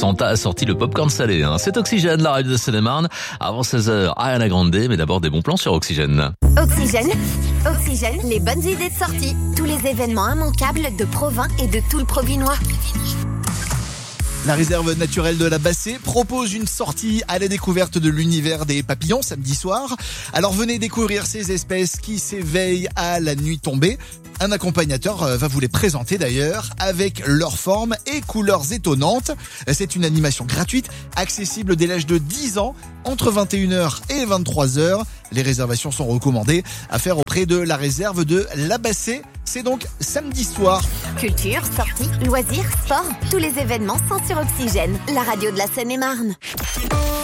Santa a sorti le popcorn salé. C'est Oxygène, la radio de Seine-et-Marne. Avant 16h, Ariana Grande, mais d'abord des bons plans sur Oxygène. Oxygène, les bonnes idées de sortie. Tous les événements immanquables de Provins et de tout le Provinois. La réserve naturelle de la Bassée propose une sortie à la découverte de l'univers des papillons samedi soir. Alors venez découvrir ces espèces qui s'éveillent à la nuit tombée. Un accompagnateur va vous les présenter d'ailleurs avec leurs formes et couleurs étonnantes. C'est une animation gratuite, accessible dès l'âge de 10 ans, entre 21h et 23h. Les réservations sont recommandées à faire auprès de la réserve de la Bassée. C'est donc samedi soir. Culture, sorties, loisirs, sport, tous les événements sont sur Oxygène, la radio de la Seine-et-Marne.